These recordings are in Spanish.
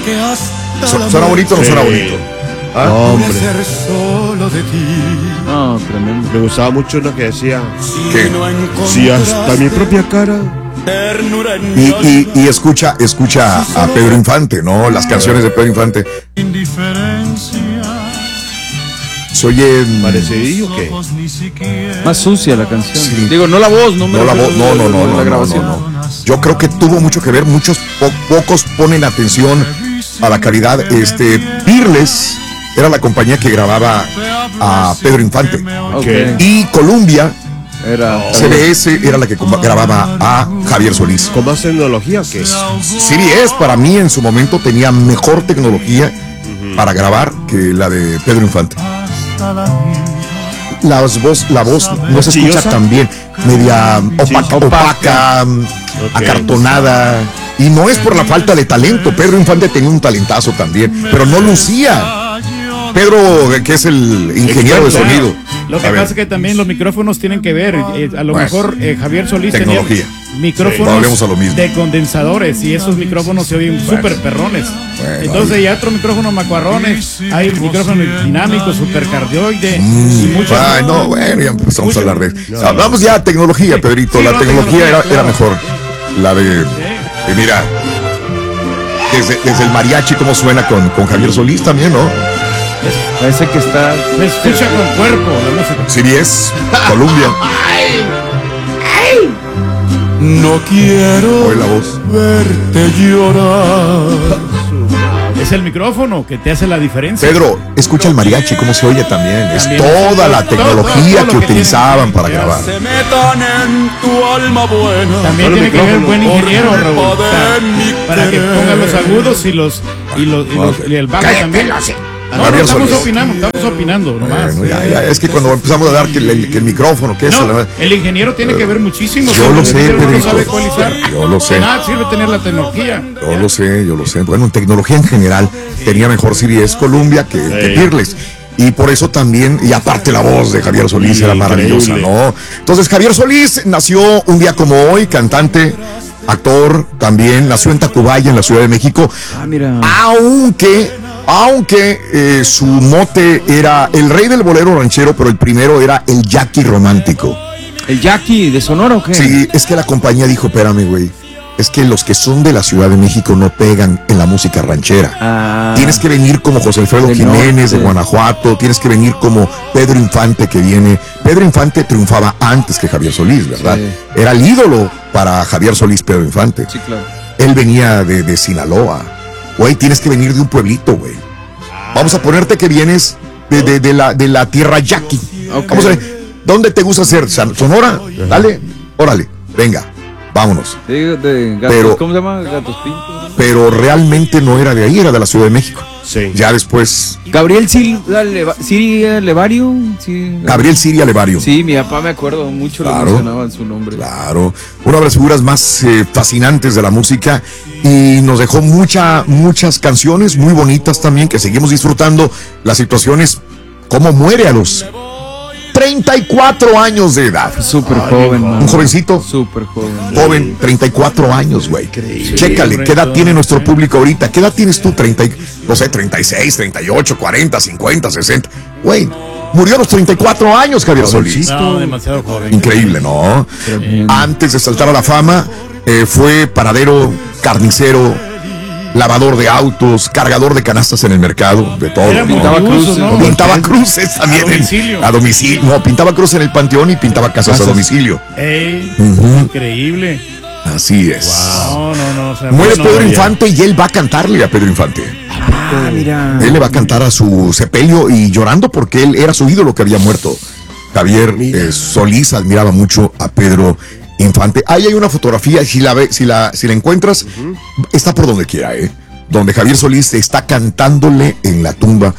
¿Suena bonito o no suena bonito? ¿Ah? Hombre. No, tremendo. Me gustaba mucho lo que decía. ¿Qué? Si hasta mi propia cara. Y escucha a Pedro Infante, ¿no? Las canciones de Pedro Infante. Se oye. ¿Parecidillo o qué? Más sucia la canción. Sí. Digo, no la voz, no la voz, no, la grabación. no. Yo creo que tuvo mucho que ver. Pocos ponen atención a la calidad. Fearless era la compañía que grababa a Pedro Infante. Okay. Y Columbia Era CBS era la que grababa a Javier Solís. ¿Con más tecnología o qué? CBS para mí en su momento tenía mejor tecnología para grabar que la de Pedro Infante. La voz no se escucha tan bien, media opaca, acartonada. Y no es por la falta de talento. Pedro Infante tenía un talentazo también, pero no lucía. Pedro, que es el ingeniero de sonido. Lo que pasa es que también los micrófonos tienen que ver. A lo mejor Javier Solís tecnología. Tenía micrófonos a lo mismo. de condensadores y esos micrófonos se oyen súper perrones. Entonces hay otros micrófonos macuarrones, hay micrófonos dinámicos, supercardioide y muchos. No, bueno, ya empezamos a hablar de eso. Hablamos ya de tecnología, Pedrito. Sí, la tecnología era mejor. La de mira, desde el mariachi, cómo suena con Javier Solís también, ¿no? Parece que está. Se escucha con cuerpo la música. CBS, Columbia. No quiero Oye la voz. verte llorar. Es el micrófono que te hace la diferencia. Pedro, escucha el mariachi, cómo se oye también. Es toda la tecnología que utilizaban para grabar. Se metan en tu alma buena. También tiene que ver un buen ingeniero, Raúl, para que ponga los agudos y el bajo también. No, estamos opinando nomás. Bueno, ya, es que cuando empezamos a dar que el micrófono, que el ingeniero tiene que ver muchísimo. Yo lo sé, Pedrito. Yo lo sé. De nada sirve tener la tecnología. Yo lo sé. Bueno, en tecnología en general tenía mejor CBS Columbia que Fearless. Y por eso también, y aparte la voz de Javier Solís era maravillosa, ¿no? Entonces Javier Solís nació un día como hoy, cantante, actor, también nació en Tacubaya, en la Ciudad de México. Mira. Aunque su mote era el rey del bolero ranchero, pero el primero era el Jackie romántico. ¿El Jackie de Sonora o qué? Sí, es que la compañía dijo, espérame, güey, es que los que son de la Ciudad de México no pegan en la música ranchera. Tienes que venir como José Alfredo Jiménez de Guanajuato, tienes que venir como Pedro Infante que viene. Pedro Infante triunfaba antes que Javier Solís, ¿verdad? Sí. Era el ídolo para Javier Solís, Pedro Infante. Sí, claro. Él venía de Sinaloa. Güey, tienes que venir de un pueblito, güey. Vamos a ponerte que vienes de la tierra yaqui. Okay. Vamos a ver, ¿dónde te gusta ser? ¿Sonora? Dale, órale, venga, vámonos. De gatos, ¿cómo se llama? Gatos Pintos. Pero realmente no era de ahí, era de la Ciudad de México. Sí. Ya después. Gabriel Siria Levario. Sí. Gabriel Siria Levario. Sí, mi papá me acuerdo mucho, claro, lo mencionaba en su nombre. Claro, una de las figuras más fascinantes de la música y nos dejó muchas canciones muy bonitas también que seguimos disfrutando. Las situaciones, cómo muere a los 34 años de edad. Súper joven, man. Un jovencito. Súper joven. Joven, 34 años, güey. Chécale, ¿qué edad tiene nuestro público ahorita? ¿Qué edad tienes tú? 36, 38, 40, 50, 60. Güey, murió a los 34 años, Javier Solís. No, demasiado joven. Increíble, ¿no? Antes de saltar a la fama, fue panadero, carnicero, lavador de autos, cargador de canastas en el mercado, de todo. Pintaba cruces, ¿no? Pintaba cruces también a domicilio. No, pintaba cruces en el panteón y pintaba casas a domicilio. Increíble. Así es. Wow. No. O sea, muere Pedro Infante y él va a cantarle a Pedro Infante. Mira. Él le va a cantar a su sepelio y llorando porque él era su ídolo que había muerto. Javier Solís admiraba mucho a Pedro Infante. Ahí hay una fotografía, si la encuentras, está por donde quiera, donde Javier Solís está cantándole en la tumba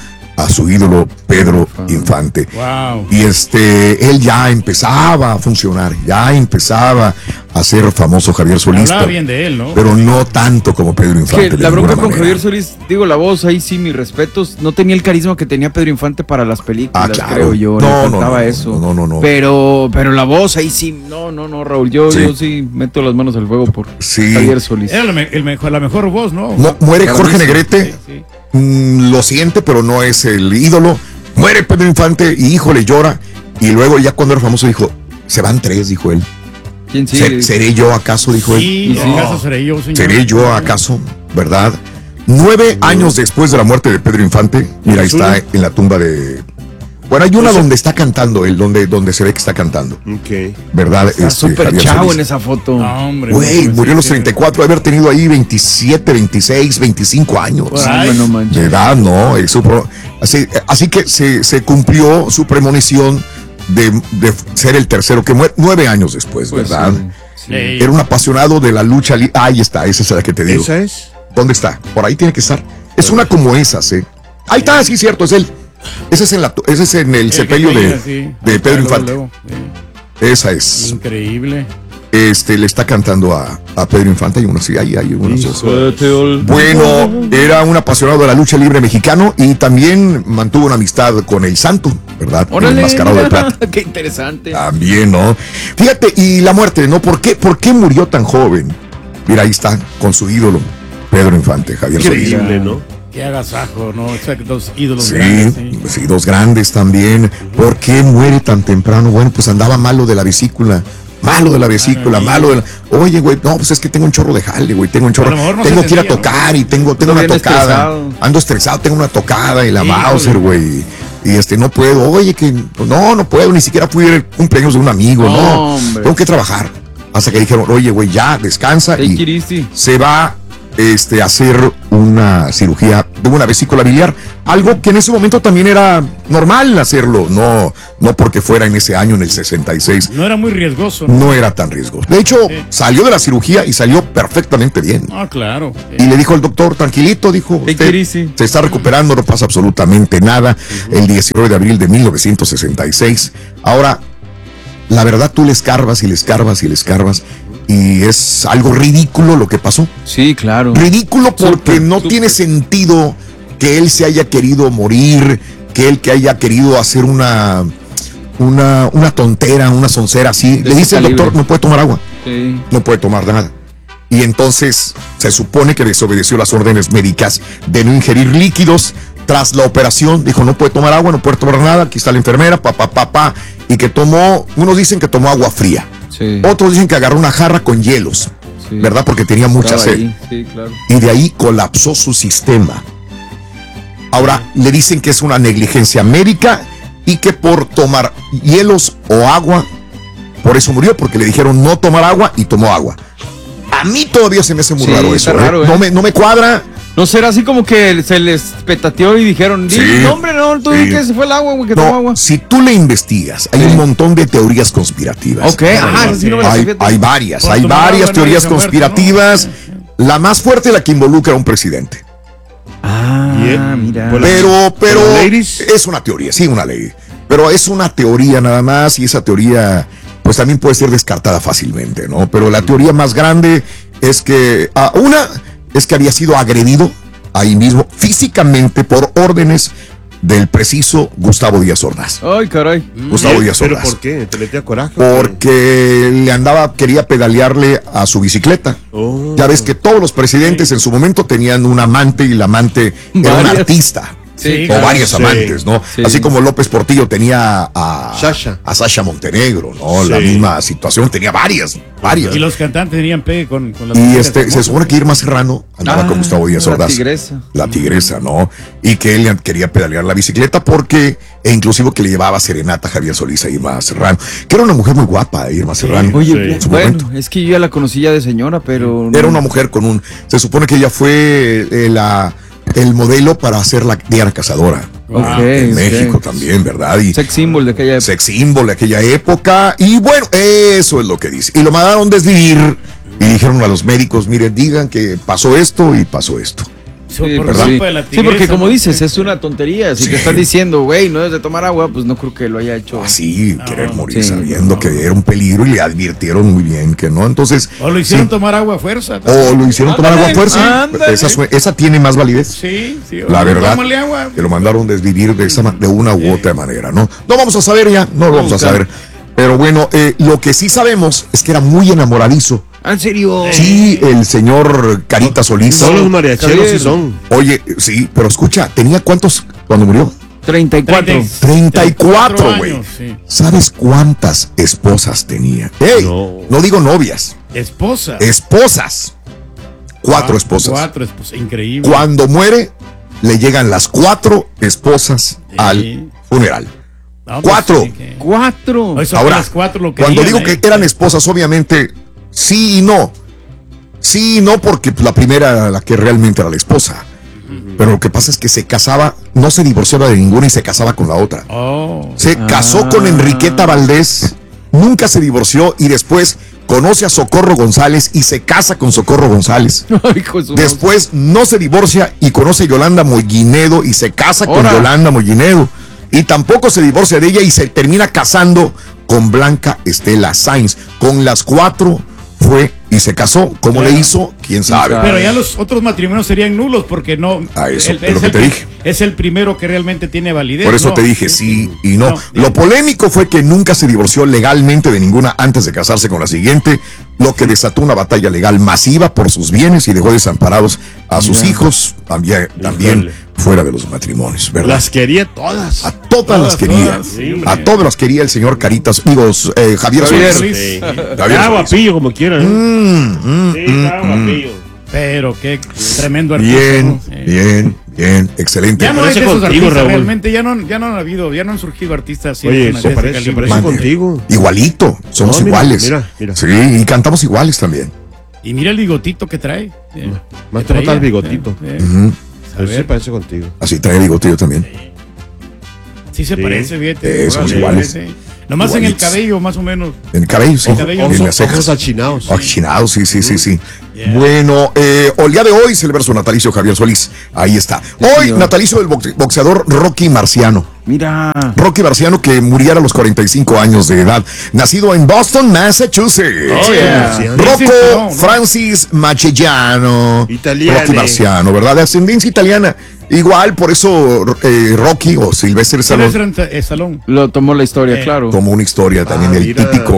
a su ídolo Pedro Infante. Wow. Y él ya empezaba a funcionar, ya empezaba a ser famoso Javier Solís. Hablaba bien de él, ¿no? Pero no tanto como Pedro Infante. Que la bronca con Javier Solís, digo, la voz, ahí sí, mis respetos, no tenía el carisma que tenía Pedro Infante para las películas, claro. creo yo. No, le faltaba eso. No. Pero la voz, ahí sí, no, Raúl, yo sí meto las manos al fuego por Javier Solís. Era la mejor voz, ¿no? Muere Jorge Negrete. Sí. Lo siente, pero no es el ídolo. Muere Pedro Infante y híjole, llora. Y luego ya cuando era famoso dijo, se van 3, dijo él. ¿Quién sigue? ¿Seré yo acaso? Dijo él. Sí, acaso seré yo, señor. ¿Seré yo acaso? ¿Verdad? 9 años después de la muerte de Pedro Infante, mira, ahí está en la tumba de... Bueno, hay una donde está cantando él, donde se ve que está cantando. Ok. ¿Verdad? Está súper Javier chavo Solís. en esa foto. No, hombre. Güey, murió a los 34, haber tenido ahí 27, 26, 25 años. Ay, no manches. De edad, ¿no? Así que se cumplió su premonición de ser el tercero que muere 9 años después, Pues ¿verdad? sí. Era un apasionado de la lucha. Ahí está, esa es la que te digo. ¿Esa es? ¿Dónde está? Por ahí tiene que estar. Es una como esas, ¿eh? Ahí está, sí, cierto, es él. Ese es en el sepelio de Pedro Infante. Esa es. Increíble. Le está cantando a Pedro Infante y unas, hay unas dos. Bueno, era un apasionado de la lucha libre mexicano y también mantuvo una amistad con el Santo, ¿verdad? Con el Enmascarado de Plata. Qué interesante. También, ¿no? Fíjate, y la muerte, ¿no? ¿Por qué murió tan joven? Mira, ahí está, con su ídolo, Pedro Infante, Javier Solís. Increíble, ¿no? Qué agasajo, ¿no? O sea, dos ídolos Sí, grandes. sí, dos grandes también. ¿Por qué muere tan temprano? Bueno, pues andaba malo de la vesícula. Oye, güey, no, pues es que tengo un chorro de jale, güey, tengo un chorro. No tengo que ir a ¿no? tocar y tengo una tocada. Estresado. Ando estresado, tengo una tocada y la Mauser, güey. Y no puedo, oye, que no puedo, ni siquiera fui al cumpleaños de un amigo, no. Hombre. Tengo que trabajar. Hasta que dijeron, oye, güey, ya, descansa. Take Y it easy. se va a hacer una cirugía de una vesícula biliar, algo que en ese momento también era normal hacerlo, no porque fuera en ese año, en el 66. No era muy riesgoso, No era tan riesgoso. De hecho, salió de la cirugía y salió perfectamente bien. Ah, claro. Y le dijo el doctor, tranquilito, dijo, Take usted it easy. se está recuperando, no pasa absolutamente nada. El 19 de abril de 1966. Ahora, la verdad, tú le escarbas y es algo ridículo lo que pasó. Sí, claro. Ridículo porque no súper. tiene sentido que él se haya querido morir, que él que haya querido hacer una tontera, una soncera así. De Le dice ese el doctor, calibre. no puede tomar agua, Sí. no puede tomar nada. Y entonces se supone que desobedeció las órdenes médicas de no ingerir líquidos. Tras la operación dijo, no puede tomar agua, no puede tomar nada, aquí está la enfermera, y que tomó, unos dicen que tomó agua fría. Sí. Otros dicen que agarró una jarra con hielos, Sí. ¿verdad? Porque tenía mucha Estaba sed. ahí. Sí, claro. Y de ahí colapsó su sistema. Ahora le dicen que es una negligencia médica y que por tomar hielos o agua, por eso murió, porque le dijeron no tomar agua y tomó agua. A mí todavía se me hace muy Sí, raro está eso. raro, ¿eh? No me cuadra. No será así como que se les petateó y dijeron, Sí. no, hombre, no, tú di que se fue el agua, güey, que tomó agua. Si tú le investigas, hay un montón de teorías conspirativas. Ok, sí, no me la sabía. Hay varias Por tomar agua nadie teorías se ha muerto, conspirativas. ¿no? La más fuerte es la que involucra a un presidente. Bien. Mira. Bueno, Pero ladies. es una teoría, sí, una ley. Pero es una teoría nada más y esa teoría pues también puede ser descartada fácilmente, ¿no? Pero la teoría más grande es que una es que había sido agredido ahí mismo físicamente por órdenes del preciso Gustavo Díaz Ordaz. Ay, caray. Gustavo Díaz ¿Pero Ordaz. por qué? ¿Te metía coraje? Porque quería pedalearle a su bicicleta. Oh. Ya ves que todos los presidentes en su momento tenían un amante y la amante era un Varias. artista. Sí, O claro. varias Sí. amantes, ¿no? Sí. Así como López Portillo tenía a Sasha Montenegro, ¿no? Sí. La misma situación, tenía varias. Y los cantantes tenían pegue con las Y mujeres, ¿no? se supone que Irma Serrano andaba con Gustavo Díaz La Ordaz. tigresa. La tigresa, ¿no? Y que él quería pedalear la bicicleta porque, inclusive que le llevaba serenata a Javier Solís a Irma Serrano, que era una mujer muy guapa, Irma Serrano. Oye, Sí. en su bueno, momento. es que yo ya la conocí ya de señora, pero... Era una mujer se supone que ella fue el modelo para hacer la Diana Cazadora. Ok, En ok. México también, ¿verdad? Y Sex symbol de aquella época. sex symbol de aquella época. Y bueno, eso es lo que dice. Y lo mandaron desvivir y dijeron a los médicos, miren, digan que pasó esto y pasó esto. Sí, porque como dices, es una tontería. Si te están diciendo, güey, no debes de tomar agua, pues no creo que lo haya hecho. Sí, querer morir sabiendo que era un peligro y le advirtieron muy bien que no. Entonces. O lo hicieron tomar agua a fuerza. O lo hicieron tomar agua a fuerza. Esa tiene más validez. Sí. La verdad, que lo mandaron desvivir de una u otra manera, ¿no? No vamos a saber ya, no lo vamos a saber. Pero bueno, lo que sí sabemos es que era muy enamoradizo. ¿En serio? Sí, el señor Carita Solís. Todos los mariacheros sí son. Oye, sí, pero escucha, ¿tenía cuántos cuando murió? 34. 34, güey. Sí. ¿Sabes cuántas esposas tenía? ¡Ey! No digo novias. Esposas. 4 esposas. 4 esposas, increíble. Cuando muere, le llegan las 4 esposas al funeral. No, 4. Pues, sí, 4. Ahora, las 4 lo cuando digo que eran esposas, obviamente, sí y no. Sí y no, porque la primera era la que realmente era la esposa. Pero lo que pasa es que se casaba, no se divorciaba de ninguna y se casaba con la otra. Se casó con Enriqueta Valdés, nunca se divorció y después conoce a Socorro González y se casa con Socorro González. Después no se divorcia y conoce a Yolanda Mollinedo y se casa con Yolanda Mollinedo. Y tampoco se divorcia de ella y se termina casando con Blanca Estela Sainz. Con las 4 fue y se casó. ¿Cómo le hizo? ¿Quién sabe? Pero ya los otros matrimonios serían nulos porque no... Eso es lo que te dije. Es el primero que realmente tiene validez. Por eso te dije sí y no. Lo polémico fue que nunca se divorció legalmente de ninguna antes de casarse con la siguiente, lo que desató una batalla legal masiva por sus bienes y dejó desamparados a sus hijos, también fuera de los matrimonios, ¿verdad? Las quería todas. A todas las quería. A todas las quería el señor Caritas, Javier Solís. Está guapillo como quieran. Está guapillo. Pero qué tremendo artista. Bien, excelente. Ya no hay de esos artistas, realmente ya no han habido, ya no han surgido artistas así. Oye, se parece contigo. Igualito, somos iguales. Mira. Sí, y cantamos iguales también. Y mira el bigotito que trae. Más trata el bigotito. Así se parece contigo. Así trae el bigotito también. Sí se parece, fíjate. Somos iguales. Nomás igualitos. En el cabello, más o menos. En el cabello, sí. En las cejas achinados. Achinados, sí. Yeah. Bueno, el día de hoy celebra su natalicio Javier Solís. Ahí está. Hoy, natalicio del boxeador Rocky Marciano. Mira. Rocky Marciano, que muriera a los 45 años de edad. Nacido en Boston, Massachusetts. Rocco Francis Marciano. Italiano. Rocky Marciano, ¿verdad? De ascendencia italiana. Igual, por eso Rocky o Sylvester Stallone lo tomó la historia, claro. Tomó una historia también, el típico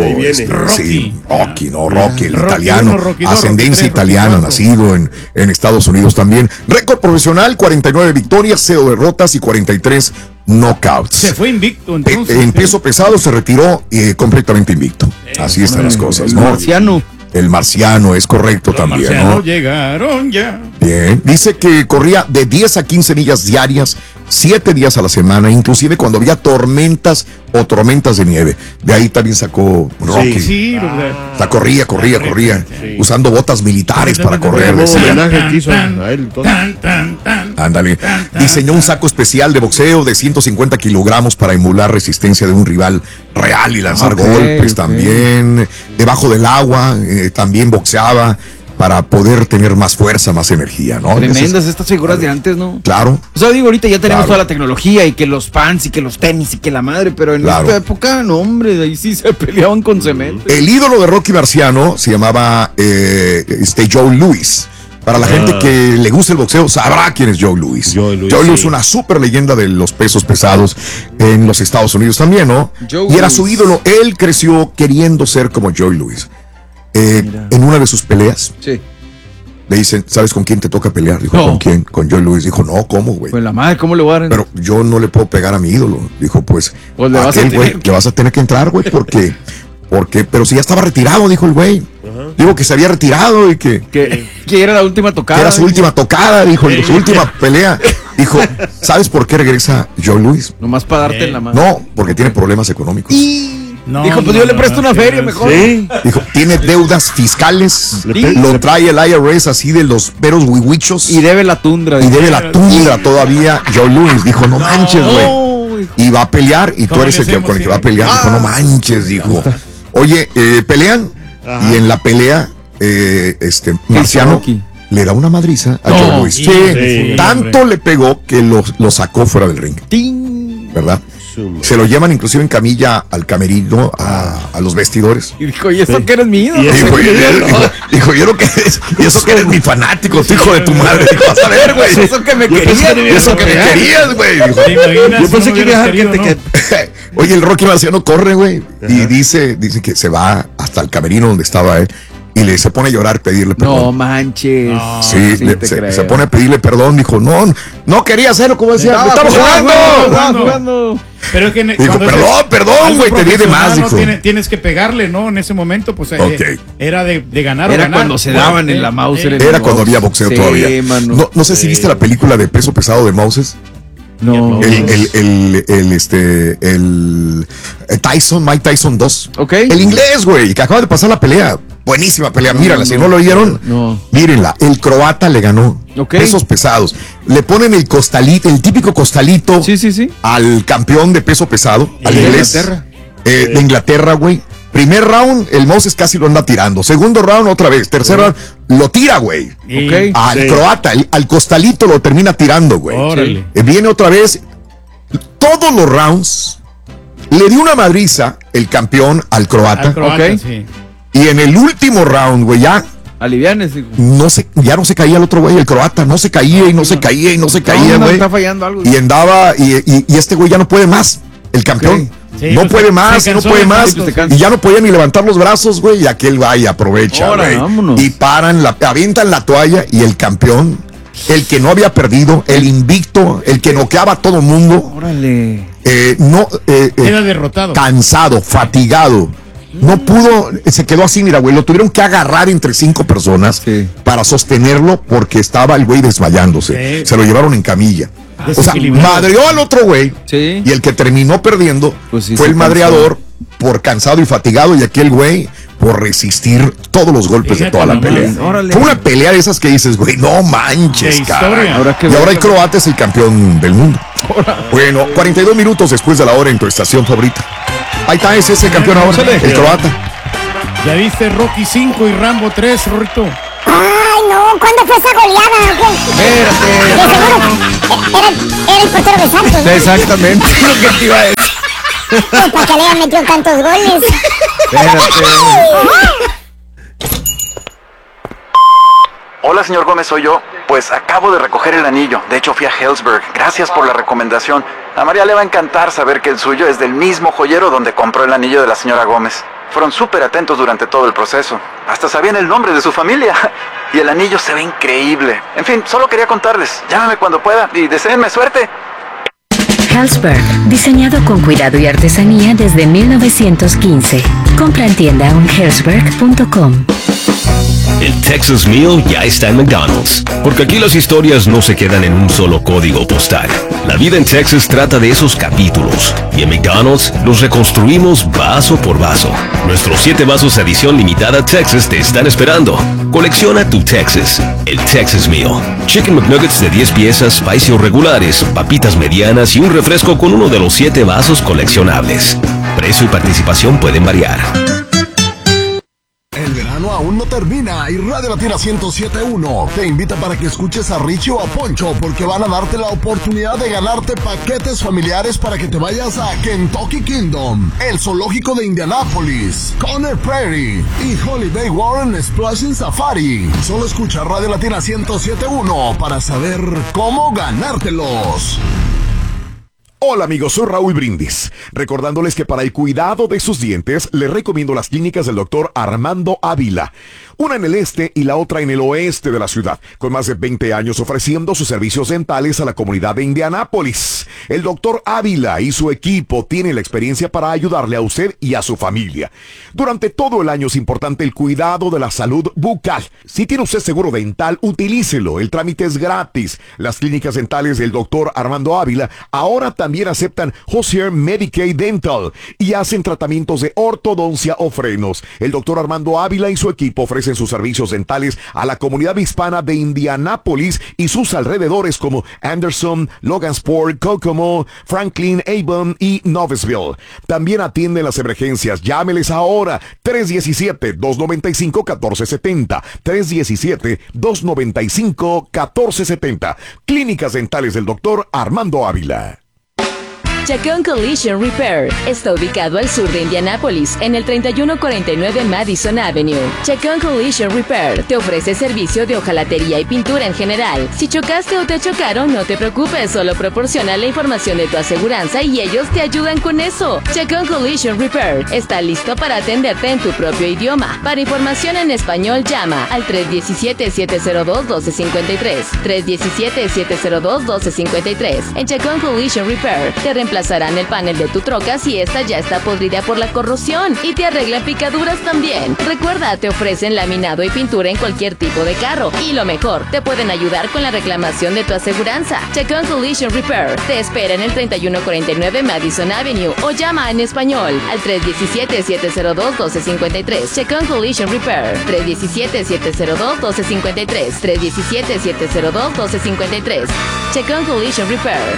Rocky, el italiano, ascendencia italiana, nacido en Estados Unidos también. Récord profesional, 49 victorias, 0 derrotas y 43 knockouts. Se fue invicto entonces. En peso pesado se retiró completamente invicto. Así están las cosas, ¿no? El Marciano, es correcto también, ¿no? Llegaron ya. Bien, dice que corría de 10 a 15 millas diarias, 7 días a la semana, inclusive cuando había tormentas o tormentas de nieve. De ahí también sacó Rocky. Sí. O sea, corría, usando botas militares para correr. Ándale. Diseñó un saco especial de boxeo de 150 kilogramos para emular resistencia de un rival real y lanzar golpes también. Debajo del agua también boxeaba para poder tener más fuerza, más energía, ¿no? Tremendas estas figuras de antes, ¿no? Claro. O sea, digo, ahorita ya tenemos toda la tecnología y que los pans y que los tenis y que la madre, pero en esta época, no, hombre, ahí sí se peleaban con cemento. El ídolo de Rocky Marciano se llamaba Joe Louis. Para la gente que le gusta el boxeo, sabrá quién es Joe Louis. Joe Louis es una súper leyenda de los pesos pesados en los Estados Unidos también, ¿no? Y era su ídolo. Él creció queriendo ser como Joe Louis. En una de sus peleas, le dicen, ¿sabes con quién te toca pelear? Dijo, ¿con quién? Con Joe Louis. Dijo, no, ¿cómo, güey? Pues la madre, ¿cómo le voy a dar? Pero yo no le puedo pegar a mi ídolo. Dijo, pues le vas a tener que entrar, güey, porque, pero si ya estaba retirado, dijo el güey. Digo que se había retirado y que era la última tocada. Era su última tocada, dijo, su última pelea. Dijo, ¿sabes por qué regresa Joe Louis? Nomás para darte en la mano. No, porque tiene problemas económicos. Dijo, pues yo le presto una feria mejor. Sí. Dijo, tiene deudas fiscales. Lo trae el IRS así de los peros huihuichos. Y debe la tundra. Todavía. Joe Louis dijo, no manches, güey. Y va a pelear y tú eres el con el que va a pelear. Dijo, no manches, dijo. Oye, pelean. Y en la pelea, Marciano le da una madriza a Joe Louis. Sí, tanto le pegó que lo sacó fuera del ring. ¿Verdad? Se lo llevan inclusive en camilla al camerino, a los vestidores. Y dijo, ¿y eso que eres mi ídolo? Dijo, yo lo que eres, y eso que eres mi fanático, hijo de tu madre. Dijo, vas a ver, güey. Eso que me querías. Eso que me querías, güey. Yo pensé que iba a dejar que Oye, el Rocky Marciano corre, güey. Y dice que se va hasta el camerino donde estaba él. Y se pone a llorar, pedirle perdón. No manches. No, sí, se pone a pedirle perdón. Dijo, no quería hacerlo, como decía. ¡Estaba jugando! Pero es que dijo, perdón, güey, te di de más. Dijo, tienes que pegarle, ¿no? En ese momento, pues era de ganar o ganar. Era cuando se daban en la Mauser. Era cuando había boxeo todavía. No sé si viste la película de peso pesado de Moses. No. Mike Tyson 2. Ok. El inglés, güey, que acaba de pasar la pelea. Buenísima pelea, mírala, si no lo oyeron, mírenla. El croata le ganó. Pesos pesados. Le ponen el costalito, el típico costalito al campeón de peso pesado, al inglés. De Inglaterra, güey. Primer round, el Moses casi lo anda tirando. Segundo round, otra vez. Tercer round, lo tira, güey. Al croata, al costalito lo termina tirando, güey. Viene otra vez. Todos los rounds le dio una madriza el campeón al croata. Y en el último round, güey, ya. Alivianes, ya no se caía el otro güey, el croata. No se caía y no se caía y no se caía, güey. Está fallando algo. Y andaba, y este güey ya no puede más. El campeón. No puede más, no puede más. Y ya no podía ni levantar los brazos, güey. Y aquel vaya, aprovecha, güey. Y avientan la toalla y el campeón, el que no había perdido, el invicto, el que noqueaba a todo mundo. Órale. Era derrotado. Cansado, fatigado. No pudo, se quedó así, mira, güey, lo tuvieron que agarrar entre 5 personas para sostenerlo porque estaba el güey desmayándose. Se lo llevaron en camilla. O sea, madreó al otro güey y el que terminó perdiendo fue el madreador por cansado y fatigado y aquel güey por resistir todos los golpes de toda la pelea. Fue una pelea de esas que dices, güey, no manches, cara. Y ahora el croata es el campeón del mundo. Bueno, 42 minutos después de la hora en tu estación favorita. Ahí está, es ese campeón ahora, el croata. ¿Ya viste Rocky 5 y Rambo 3, Rorito? Ay, no, ¿cuándo fue esa goleada? Era el portero de Santos, ¿no? Exactamente, lo que te iba a decir. ¿Para qué le han metido tantos goles? Hola, señor Gómez, soy yo. Pues acabo de recoger el anillo. De hecho, fui a Helzberg. Gracias por la recomendación. A María le va a encantar saber que el suyo es del mismo joyero donde compró el anillo de la señora Gómez. Fueron súper atentos durante todo el proceso. Hasta sabían el nombre de su familia. Y el anillo se ve increíble. En fin, solo quería contarles. Llámame cuando pueda y deséenme suerte. Helzberg, diseñado con cuidado y artesanía desde 1915. Compra en tienda en helzberg.com. El Texas Meal ya está en McDonald's, porque aquí las historias no se quedan en un solo código postal. La vida en Texas trata de esos capítulos, y en McDonald's los reconstruimos vaso por vaso. Nuestros 7 vasos edición limitada Texas te están esperando. Colecciona tu Texas, el Texas Meal. Chicken McNuggets de 10 piezas, spicy o regulares, papitas medianas y un refresco con uno de los 7 vasos coleccionables. Precio y participación pueden variar. El verano aún no termina y Radio Latina 107.1 te invita para que escuches a Richie o a Poncho porque van a darte la oportunidad de ganarte paquetes familiares para que te vayas a Kentucky Kingdom, el zoológico de Indianápolis, Conner Prairie y Holiday Warren Splashing Safari. Solo escucha Radio Latina 107.1 para saber cómo ganártelos. Hola amigos, soy Raúl Brindis, recordándoles que para el cuidado de sus dientes les recomiendo las clínicas del doctor Armando Ávila, una en el este y la otra en el oeste de la ciudad, con más de 20 años ofreciendo sus servicios dentales a la comunidad de Indianápolis. El doctor Ávila y su equipo tienen la experiencia para ayudarle a usted y a su familia. Durante todo el año es importante el cuidado de la salud bucal. Si tiene usted seguro dental, utilícelo, el trámite es gratis. Las clínicas dentales del doctor Armando Ávila ahora también también aceptan Hozier Medicaid Dental y hacen tratamientos de ortodoncia o frenos. El doctor Armando Ávila y su equipo ofrecen sus servicios dentales a la comunidad hispana de Indianápolis y sus alrededores como Anderson, Logansport, Kokomo, Franklin, Avon y Noblesville. También atienden las emergencias. Llámeles ahora. 317-295-1470. 317-295-1470. Clínicas dentales del doctor Armando Ávila. Chacón Collision Repair está ubicado al sur de Indianápolis, en el 3149 Madison Avenue. Chacón Collision Repair te ofrece servicio de hojalatería y pintura en general. Si chocaste o te chocaron, no te preocupes, solo proporciona la información de tu aseguranza y ellos te ayudan con eso. Chacón Collision Repair está listo para atenderte en tu propio idioma. Para información en español, llama al 317-702-1253. 317-702-1253. En Chacón Collision Repair te reemplazarán el panel de tu troca si esta ya está podrida por la corrosión y te arreglan picaduras también. Recuerda, te ofrecen laminado y pintura en cualquier tipo de carro y lo mejor, te pueden ayudar con la reclamación de tu aseguranza. Chacón Collision Repair te espera en el 3149 Madison Avenue o llama en español al 317-702-1253. Chacón Collision Repair 317-702-1253. 317-702-1253. Chacón Collision Repair.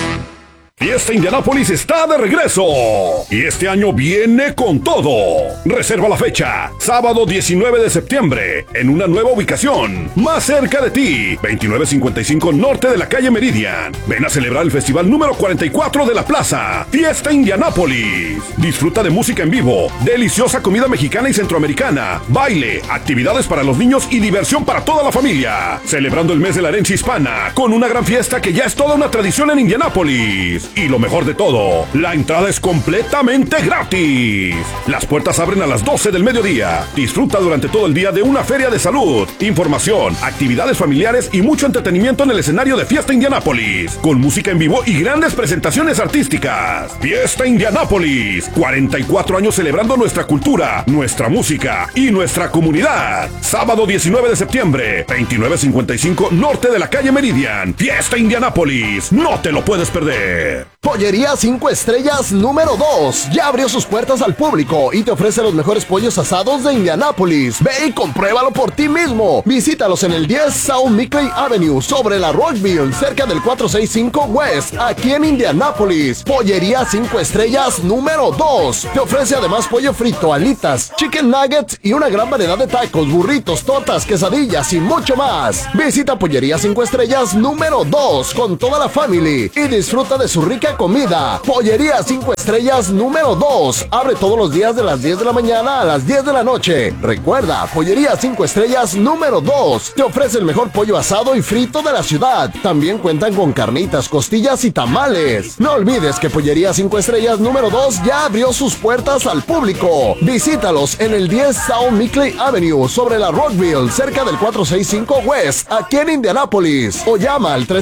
Fiesta Indianápolis está de regreso y este año viene con todo. Reserva la fecha, sábado 19 de septiembre, en una nueva ubicación, más cerca de ti, 2955 norte de la calle Meridian. Ven a celebrar el festival número 44 de la plaza, Fiesta Indianápolis. Disfruta de música en vivo, deliciosa comida mexicana y centroamericana, baile, actividades para los niños y diversión para toda la familia. Celebrando el mes de la herencia hispana, con una gran fiesta que ya es toda una tradición en Indianápolis. Y lo mejor de todo, la entrada es completamente gratis. Las puertas abren a las 12 del mediodía. Disfruta durante todo el día de una feria de salud, información, actividades familiares y mucho entretenimiento en el escenario de Fiesta Indianápolis, con música en vivo y grandes presentaciones artísticas. Fiesta Indianápolis, 44 años celebrando nuestra cultura, nuestra música y nuestra comunidad. Sábado 19 de septiembre, 2955 norte de la calle Meridian. Fiesta Indianápolis, no te lo puedes perder. Pollería 5 Estrellas número 2 ya abrió sus puertas al público y te ofrece los mejores pollos asados de Indianápolis. Ve y compruébalo por ti mismo. Visítalos en el 10 South Mickley Avenue, sobre la Rockville, cerca del 465 West, aquí en Indianápolis. Pollería 5 Estrellas número 2 te ofrece además pollo frito, alitas, chicken nuggets y una gran variedad de tacos, burritos, tortas, quesadillas y mucho más. Visita Pollería 5 Estrellas número 2 con toda la family y disfruta de su rica comida. Pollería 5 Estrellas número 2 abre todos los días de las 10 de la mañana a las 10 de la noche. Recuerda, Pollería 5 Estrellas número 2 te ofrece el mejor pollo asado y frito de la ciudad. También cuentan con carnitas, costillas y tamales. No olvides que Pollería 5 Estrellas número 2 ya abrió sus puertas al público. Visítalos en el 10 South Mickley Avenue, sobre la Rockville, cerca del 465 West, aquí en Indianápolis. O llama al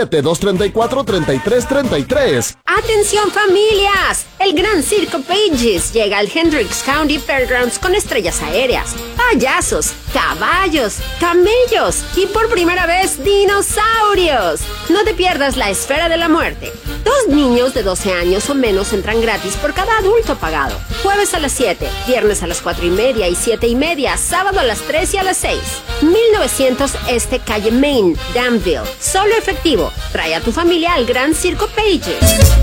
317-234-3333. ¡Atención familias! El Gran Circo Pages llega al Hendricks County Fairgrounds con estrellas aéreas, payasos, caballos, camellos y por primera vez dinosaurios. No te pierdas la Esfera de la Muerte. 2 niños de 12 años o menos entran gratis por cada adulto pagado. Jueves a las 7, viernes a las 4:30 y 7:30, sábado a las 3 y a las 6. 1900 Este Calle Main, Danville. Solo efectivo. Trae a tu familia al Gran Circo Pages.